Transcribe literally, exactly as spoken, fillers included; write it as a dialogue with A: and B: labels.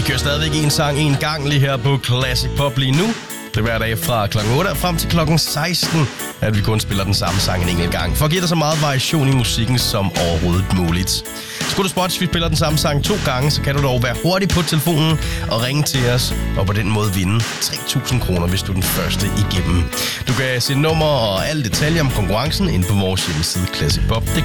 A: Vi kører stadigvæk en sang en gang lige her på Classic Pop lige nu. Det er hver dag fra klokken otte og frem til klokken seksten, at vi kun spiller den samme sang en enkelt gang, for at give dig så meget variation i musikken som overhovedet muligt. Skulle du spotte, vi spiller den samme sang to gange, så kan du dog være hurtig på telefonen og ringe til os, og på den måde vinde tre tusind kroner, hvis du er den første igennem. Du kan se nummer og alle detaljer om konkurrencen inde på vores hjemmeside classic pop punktum